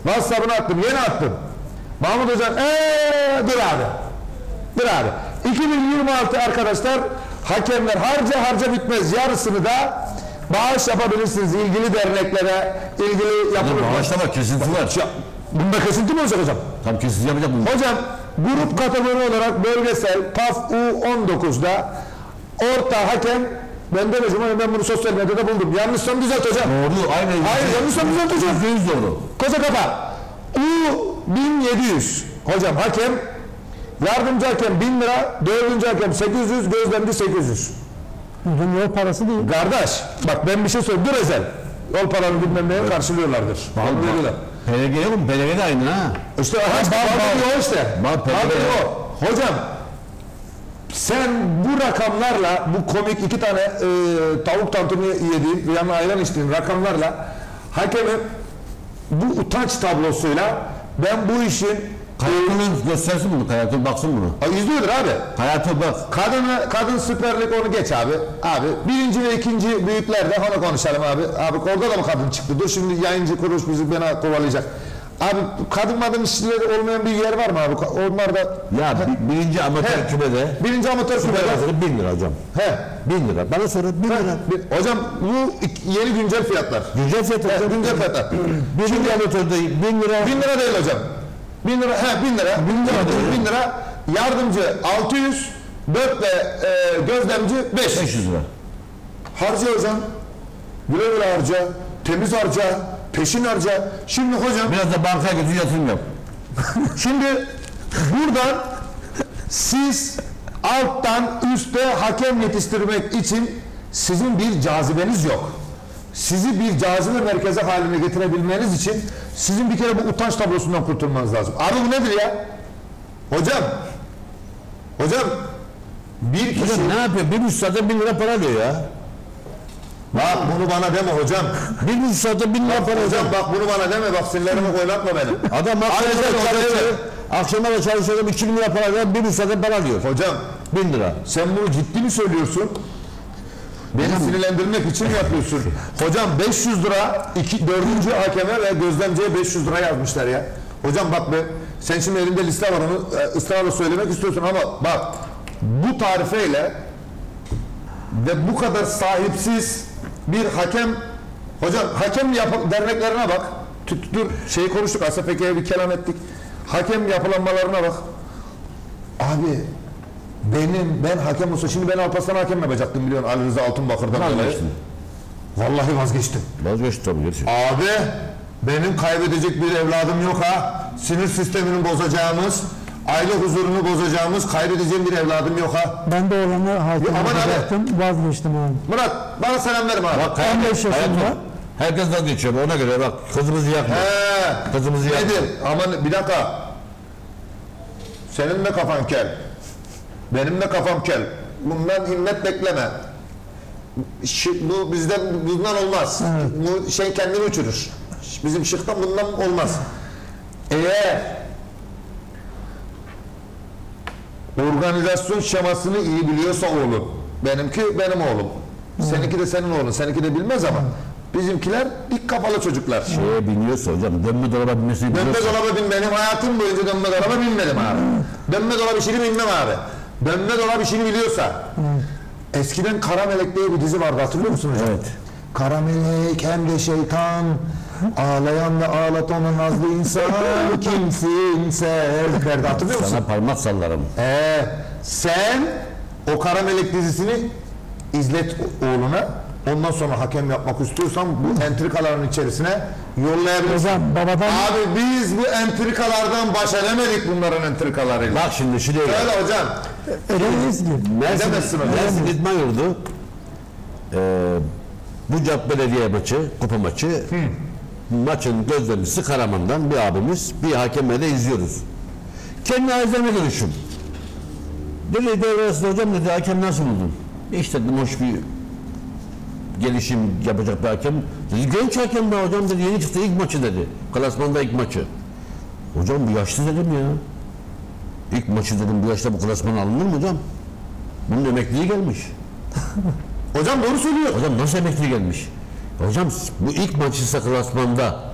WhatsApp'ını attım, yeni attım. Mahmut Hocam, dur abi. Dur abi. 2026 arkadaşlar, hakemler harca bitmez. Yarısını da bağış yapabilirsiniz ilgili derneklere, ilgili yapılır. Bağışlama, kesinti var. Bunda kesinti mi olacak hocam? Tam kesinti yapacak bunu. Hocam, grup kategori olarak bölgesel PAF U19'da orta hakem, ben demeyeceğim ama ben bunu sosyal medyada buldum. Yanlışsam düzelt hocam. Doğru, aynen. Hayır, yanlışsam düzelt hocam. %100 doğru. Koca kafa. U1700. Hocam hakem, yardımcı hakem 1000 lira, dördüncü hakem 800, gözlemci 800. Hocam yol parası değil. Kardeş, bak ben bir şey söyleyeyim, dur Ezel. Yol paralarını bilmem neye karşılıyorlardır. Veriyorlar. PLG yok mu? PLG de aynı ha. İşte o işte. PLG. Hocam, sen bu rakamlarla, bu komik iki tane tavuk tantuni yediğin, bir yana ayran içtiğin rakamlarla hakemin bu utanç tablosuyla ben bu işin Hayatını göstersin bunu, hayatını baksın bunu. izliyordur abi. Hayatı bak. Kadın Süper Lig onu geç abi. Abi birinci ve ikinci büyüklerde onu konuşalım abi. Abi orada da mı kadın çıktı? Dur şimdi yayıncı kuruluş bizi bana kovalayacak. Abi kadın işçileri olmayan bir yer var mı abi? Onlar da... Ya birinci amatör kümede. Birinci amatör kümede. 1000 lira hocam. He. 1000 lira. Bana sonra 1000 lira. Hocam bu yeni güncel fiyatlar. Güncel fiyatlar. Güncel fiyatlar. Birinci amatörde 1000 lira. 1000 lira değil hocam. 1000 lira, 1000 lira. 1000 lira. Yardımcı 600, 4 de gözlemci 500 lira. Harca hocam. Güle güle harca. Temiz harca. Peşin harca. Şimdi hocam. Biraz da bankaya götür yatırım yap. Şimdi buradan siz alttan üste hakem yetiştirmek için sizin bir cazibeniz yok. Sizi bir cazibe merkezi haline getirebilmeniz için sizin bir kere bu utanç tablosundan kurtulmanız lazım. Abi bu nedir ya? Hocam bir kişi... Hocam ne yapıyor? Bir buçuk saatte 1000 lira para alıyor ya. Bak bunu bana deme hocam. Bir buçuk saatte 1000 lira para alıyor. Hocam bak bunu bana deme, bak sinirlerimi oynatma benim. Adam akşamda da çalışıyor, 2000 lira para alıyor, bir buçuk saatte para alıyor. Hocam 1000 lira. sen bunu ciddi mi söylüyorsun? Beni sinirlendirmek için mi yapıyorsun? Hocam 500 lira 4. hakeme ve gözlemciye 500 lira yazmışlar ya. Hocam bak be, sen şimdi elinde liste var, onu ısrarla söylemek istiyorsun ama bak bu tarifeyle ve bu kadar sahipsiz bir hakem, hocam hakem derneklerine bak. Dur şeyi konuştuk, ASFK'ye bir kelam ettik. Hakem yapılanmalarına bak. Abi ben hakem olsa şimdi ben Alparslan hakem yapacaktım biliyorsun, Ali Rıza Altunbakır'dan dolayı. Vallahi vazgeçtim. Vazgeçti tabii gerçekten. Abi benim kaybedecek bir evladım yok ha. Sinir sistemini bozacağımız, aile huzurunu bozacağımız, kaybedeceğim bir evladım yok ha. Ben de olanlar hakim yapacaktım, vazgeçtim abi. Murat bana selam verme abi. Bak, 15 yaşında. Herkes vazgeçiyor, ona göre bak kızımızı yakma. Kızımızı yakma. Nedir? Aman bir dakika. Senin de kafan kel. Benim de kafam kel. Bundan himmet bekleme. Bu bundan olmaz. Evet. Bu şey kendini uçurur. Bizim şıktan bundan olmaz. Eğer organizasyon şemasını iyi biliyorsa oğlum, benimki benim oğlum. Seninki de senin oğlun. Seninki de bilmez ama bizimkiler dik kafalı çocuklar. Şeye biniyorsa hocam, dönme dolaba binmesini Dönme biliyorsa. dolaba benim hayatım boyunca dönme dolaba binmedim abi. Dönme dolaba işini bilmem abi. Dönme dolaba işini biliyorsa. Eskiden Kara Melek diye bir dizi vardı, hatırlıyor musun hocam? Evet. Kara Melek hem de şeytan, ağlayan da ağlat onu nazlı insan, kimsin sen derdi, hatırlıyor musun? Sana parmak sallarım. Sen o Kara Melek dizisini izlet oğluna. Ondan sonra hakem yapmak istiyorsan bu entrikaların içerisine yollayabilirsin. Hocam babadan... Abi biz bu entrikalardan baş edemedik bunların entrikalarıyla. Bak şimdi şuraya gel. Öyle hocam. Edemeyiz ki. Edemezsin hocam. Mersin İdman Yurdu Bucak Belediye maçı, kupa maçı. Maçın gözlemcisi Karaman'dan bir abimiz, bir hakemle de izliyoruz. Kendi ağızlarına görüşüm. Dedi devre arasında hocam dedi, hakem nasıl buldun? İşte dedim, hoş bir gelişim yapacak bir hakem. Dedi genç hakem be hocam dedi, yeni çıktı, ilk maçı dedi. Klasmanda ilk maçı. Hocam bu yaşlı dedim ya. İlk maçı dedim, bu yaşta bu klasmana alınır mı hocam? Bunun emekliliği gelmiş. Hocam doğru söylüyor. Hocam nasıl emekliliği gelmiş? Hocam bu ilk maçı klasmanda